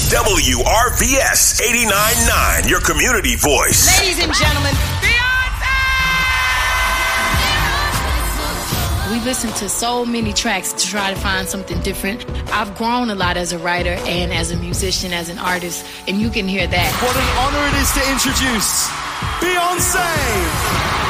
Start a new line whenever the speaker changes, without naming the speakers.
WRVS 89.9, your community voice.
Ladies and gentlemen,
We've listened to so many tracks to try to find something different. I've grown a lot as a writer and as a musician, as an artist, and you can hear that.
What an honor it is to introduce Beyonce!